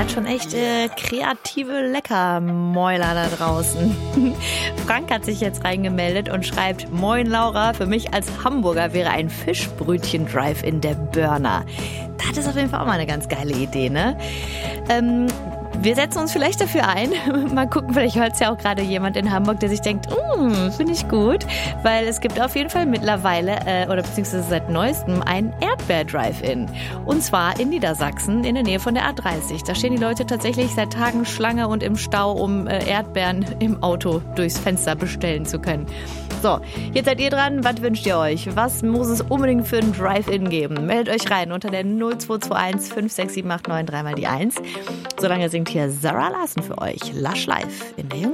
seid schon echt kreative Leckermäuler da draußen. Frank hat sich jetzt reingemeldet und schreibt: Moin Laura, für mich als Hamburger wäre ein Fischbrötchen-Drive-In der Burner. Das ist auf jeden Fall auch mal eine ganz geile Idee, ne? Wir setzen uns vielleicht dafür ein. Mal gucken, vielleicht hört es ja auch gerade jemand in Hamburg, der sich denkt, finde ich gut. Weil es gibt auf jeden Fall mittlerweile, oder beziehungsweise seit neuestem, ein Erdbeer-Drive-In. Und zwar in Niedersachsen, in der Nähe von der A30. Da stehen die Leute tatsächlich seit Tagen Schlange und im Stau, um Erdbeeren im Auto durchs Fenster bestellen zu können. So, jetzt seid ihr dran. Was wünscht ihr euch? Was muss es unbedingt für ein Drive-In geben? Meldet euch rein unter der 0221 56789 3 mal die 1. Solange singt hier Sarah Larsen für euch. Lush Life in der Jungen.